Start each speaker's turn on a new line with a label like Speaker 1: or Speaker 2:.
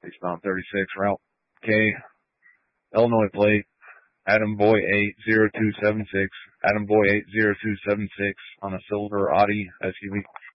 Speaker 1: eastbound 36, Route K, Illinois plate, Adam Boy 80276, Adam Boy 80276 on a silver Audi SUV.